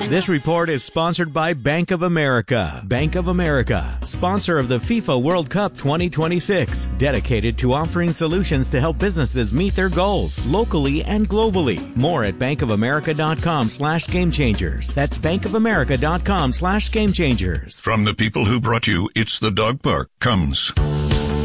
This report is sponsored by Bank of America. Bank of America, sponsor of the FIFA World Cup 2026, dedicated to offering solutions to help businesses meet their goals locally and globally. More at bankofamerica.com/gamechangers. That's bankofamerica.com/gamechangers. From the people who brought you It's the Dog Park comes